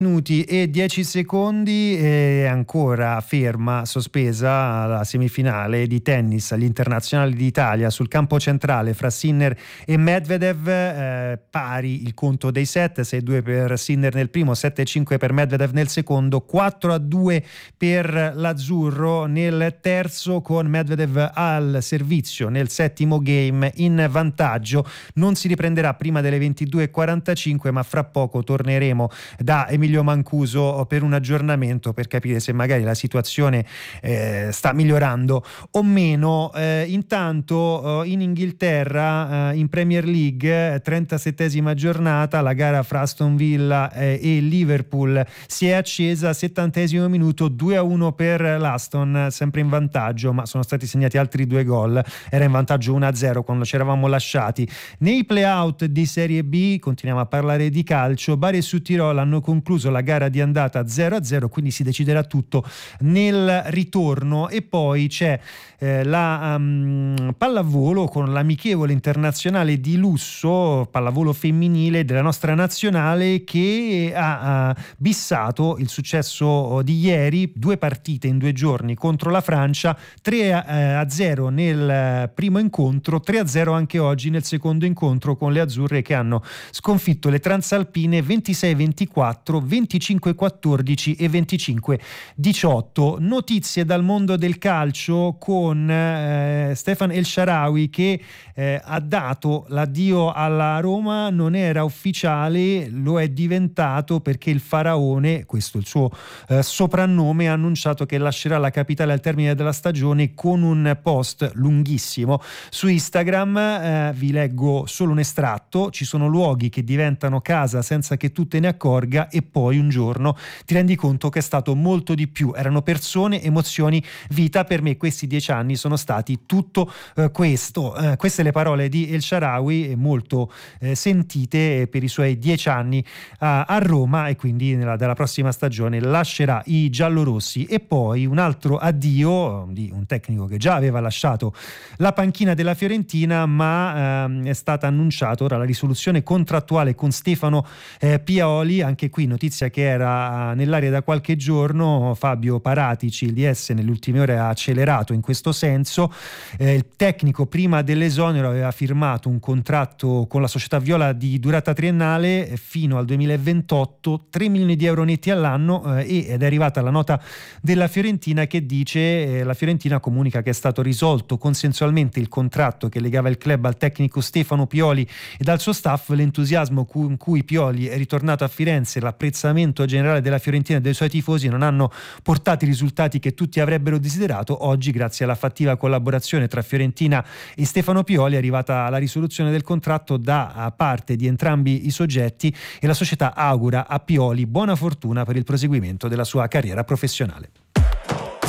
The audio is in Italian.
Minuti e 10 secondi e ancora ferma, sospesa la semifinale di tennis agli internazionali d'Italia sul campo centrale fra Sinner e Medvedev, pari il conto dei set, 6-2 per Sinner nel primo, 7-5 per Medvedev nel secondo, 4-2 per l'azzurro nel terzo, con Medvedev al servizio nel settimo game in vantaggio. Non si riprenderà prima delle 22:45, ma fra poco torneremo da Emilio Mancuso per un aggiornamento per capire se magari la situazione sta migliorando o meno. Intanto in Inghilterra, in Premier League, 37esima giornata, la gara fra Aston Villa e Liverpool si è accesa, 70esimo minuto, 2-1 per l'Aston, sempre in vantaggio, ma sono stati segnati altri due gol. Era in vantaggio 1-0 quando ci eravamo lasciati. Nei play-out di Serie B, continuiamo a parlare di calcio, Bari e Südtirol hanno concluso la gara di andata 0-0, quindi si deciderà tutto nel ritorno. E poi c'è la pallavolo, con l'amichevole internazionale di lusso, pallavolo femminile della nostra nazionale, che ha bissato il successo di ieri, 2 partite in 2 giorni contro la Francia, 3-0 nel primo incontro, 3-0 anche oggi nel secondo incontro, con le azzurre che hanno sconfitto le transalpine 26-24, 25-14 e 25-18. Notizie dal mondo del calcio con Stefan El Shaarawy, che ha dato l'addio alla Roma. Non era ufficiale, lo è diventato perché il faraone, questo è il suo soprannome, ha annunciato che lascerà la capitale al termine della stagione con un post lunghissimo su Instagram. Vi leggo solo un estratto: ci sono luoghi che diventano casa senza che tu te ne accorga, e poi un giorno ti rendi conto che è stato molto di più. Erano persone, emozioni, vita. Per me questi 10 anni sono stati tutto questo. Queste le parole di El Shaarawy, molto sentite per i suoi 10 anni a Roma, e quindi dalla prossima stagione lascerà i giallorossi. E poi un altro addio di un tecnico che già aveva lasciato la panchina della Fiorentina, ma è stata annunciata ora la risoluzione contrattuale con Stefano Pioli. Anche qui notizia che era nell'aria da qualche giorno. Fabio Paratici, il DS, nelle ultime ore ha accelerato in questo senso. Il tecnico prima dell'esonero aveva firmato un contratto con la società viola di durata triennale fino al 2028, 3 milioni di euro netti all'anno, ed è arrivata la nota della Fiorentina che dice la Fiorentina comunica che è stato risolto consensualmente il contratto che legava il club al tecnico Stefano Pioli ed al suo staff. L'entusiasmo con cui Pioli è ritornato a Firenze, l'apprezzamento generale della Fiorentina e dei suoi tifosi non hanno portato i risultati che tutti avrebbero desiderato. Oggi, grazie alla fattiva collaborazione tra Fiorentina e Stefano Pioli, è arrivata la risoluzione del contratto da parte di entrambi i soggetti, e la società augura a Pioli buona fortuna per il proseguimento della sua carriera professionale.